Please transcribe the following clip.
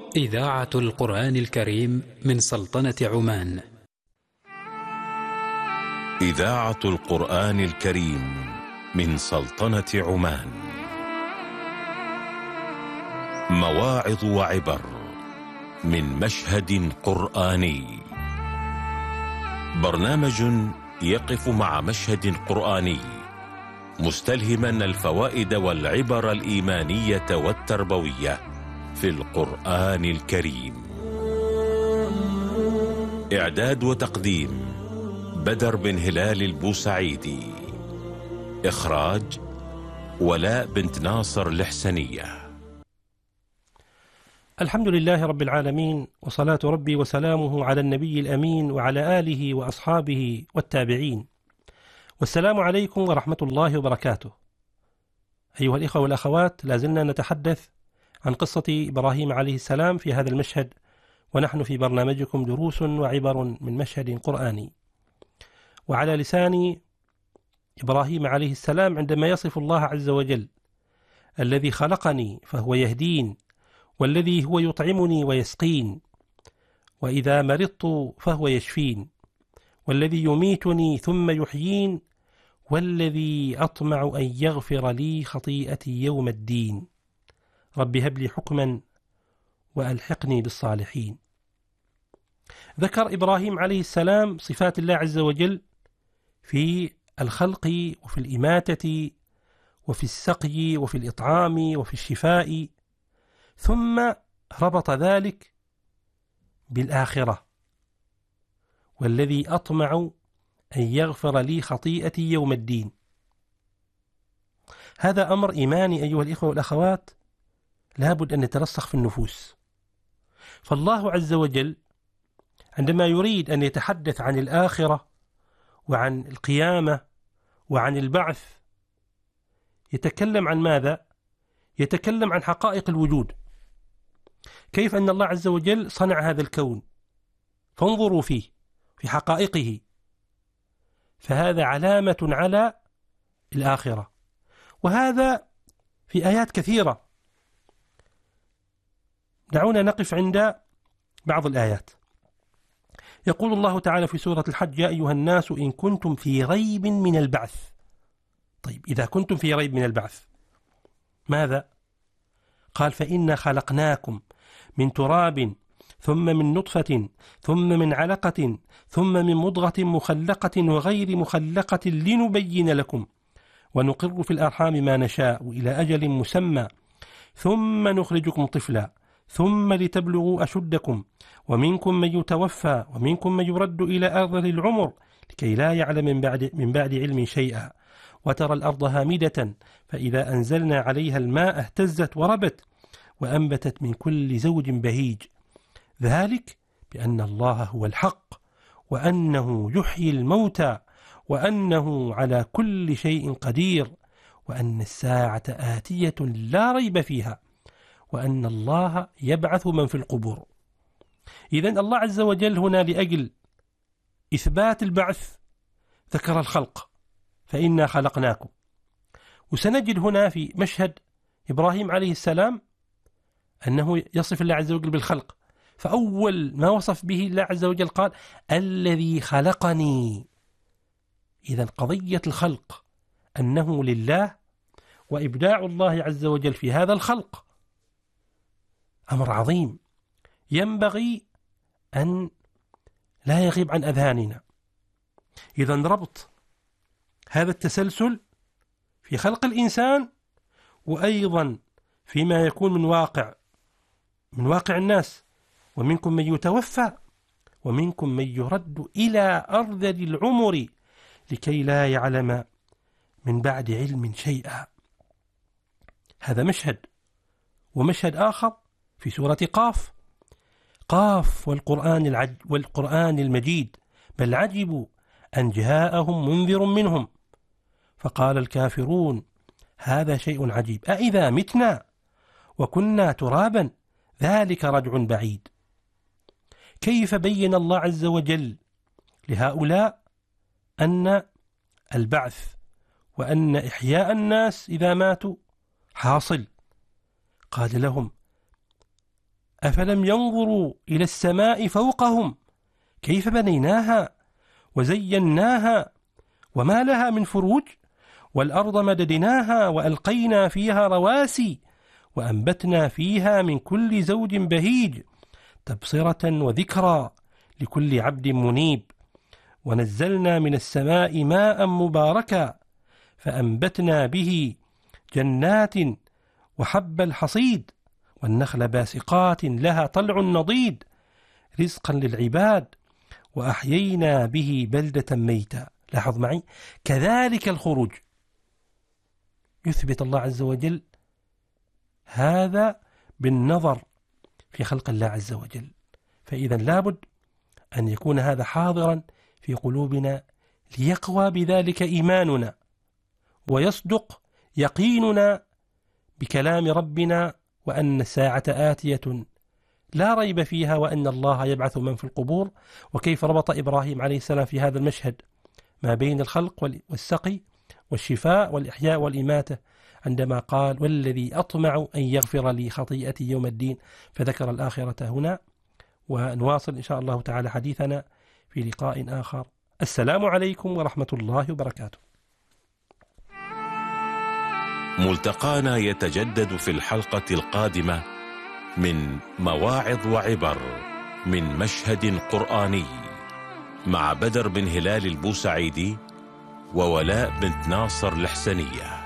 إذاعة القرآن الكريم من سلطنة عمان. إذاعة القرآن الكريم من سلطنة عمان. مواعظ وعبر من مشهد قرآني. برنامج يقف مع مشهد قرآني مستلهما الفوائد والعبر الإيمانية والتربوية في القرآن الكريم. إعداد وتقديم بدر بن هلال البوسعيدي. إخراج ولاء بنت ناصر الحسنية. الحمد لله رب العالمين، وصلاة ربي وسلامه على النبي الأمين وعلى آله وأصحابه والتابعين، والسلام عليكم ورحمة الله وبركاته. أيها الإخوة والأخوات، لازلنا نتحدث عن قصة إبراهيم عليه السلام في هذا المشهد، ونحن في برنامجكم دروس وعبر من مشهد قرآني. وعلى لسان إبراهيم عليه السلام عندما يصف الله عز وجل: الذي خلقني فهو يهدين، والذي هو يطعمني ويسقين، وإذا مرضت فهو يشفين، والذي يميتني ثم يحيين، والذي أطمع أن يغفر لي خطيئتي يوم الدين، رب هب لي حكما وألحقني بالصالحين. ذكر إبراهيم عليه السلام صفات الله عز وجل في الخلق وفي الإماتة وفي السقي وفي الإطعام وفي الشفاء، ثم ربط ذلك بالآخرة: والذي أطمع أن يغفر لي خطيئتي يوم الدين. هذا أمر إيماني أيها الإخوة والأخوات، لابد أن يترسخ في النفوس. فالله عز وجل عندما يريد أن يتحدث عن الآخرة وعن القيامة وعن البعث، يتكلم عن ماذا؟ يتكلم عن حقائق الوجود، كيف أن الله عز وجل صنع هذا الكون، فانظروا فيه في حقائقه، فهذا علامة على الآخرة. وهذا في آيات كثيرة. دعونا نقف عند بعض الآيات. يقول الله تعالى في سورة الحج: يا أيها الناس إن كنتم في ريب من البعث. طيب، إذا كنتم في ريب من البعث ماذا؟ قال: فإنا خلقناكم من تراب ثم من نطفة ثم من علقة ثم من مضغة مخلقة وغير مخلقة لنبين لكم ونقر في الأرحام ما نشاء إلى أجل مسمى ثم نخرجكم طفلا ثم لتبلغوا أشدكم ومنكم من يتوفى ومنكم من يرد إلى أرذل العمر لكي لا يعلم من بعد علم شيئا وترى الأرض هامدة فإذا أنزلنا عليها الماء اهتزت وربت وأنبتت من كل زوج بهيج، ذلك بأن الله هو الحق وأنه يحيي الموتى وأنه على كل شيء قدير وأن الساعة آتية لا ريب فيها وأن الله يبعث من في القبور. إذن الله عز وجل هنا لأجل إثبات البعث ذكر الخلق: فإنا خلقناكم. وسنجد هنا في مشهد إبراهيم عليه السلام أنه يصف الله عز وجل بالخلق، فأول ما وصف به الله عز وجل قال: الذي خلقني. إذن قضية الخلق أنه لله، وإبداع الله عز وجل في هذا الخلق أمر عظيم ينبغي أن لا يغيب عن أذهاننا. إذن ربط هذا التسلسل في خلق الإنسان، وأيضا فيما يكون من واقع الناس: ومنكم من يتوفى ومنكم من يرد إلى أرذل العمر لكي لا يعلم من بعد علم شيئا. هذا مشهد. ومشهد آخر في سورة قاف والقرآن المجيد: بل عجبوا أن جاءهم منذر منهم فقال الكافرون هذا شيء عجيب أإذا متنا وكنا ترابا ذلك رجع بعيد. كيف بين الله عز وجل لهؤلاء أن البعث وأن إحياء الناس إذا ماتوا حاصل؟ قال لهم: أفلم ينظروا إلى السماء فوقهم كيف بنيناها وزيناها وما لها من فروج والأرض مددناها وألقينا فيها رواسي وأنبتنا فيها من كل زوج بهيج تبصرة وذكرى لكل عبد منيب ونزلنا من السماء ماء مباركا فأنبتنا به جنات وحب الحصيد والنخل باسقات لها طلع نضيد رزقا للعباد وأحيينا به بلدة ميتا. لاحظ معي، كذلك الخروج يثبت الله عز وجل هذا بالنظر في خلق الله عز وجل. فإذا لابد أن يكون هذا حاضرا في قلوبنا ليقوى بذلك إيماننا ويصدق يقيننا بكلام ربنا وأن الساعة آتية لا ريب فيها وأن الله يبعث من في القبور. وكيف ربط إبراهيم عليه السلام في هذا المشهد ما بين الخلق والسقي والشفاء والإحياء والإماتة عندما قال والذي أطمع أن يغفر لي خطيئتي يوم الدين، فذكر الآخرة هنا. ونواصل إن شاء الله تعالى حديثنا في لقاء آخر. السلام عليكم ورحمة الله وبركاته. ملتقانا يتجدد في الحلقة القادمة من مواعظ وعبر من مشهد قرآني مع بدر بن هلال البوسعيدي وولاء بنت ناصر الحسنية.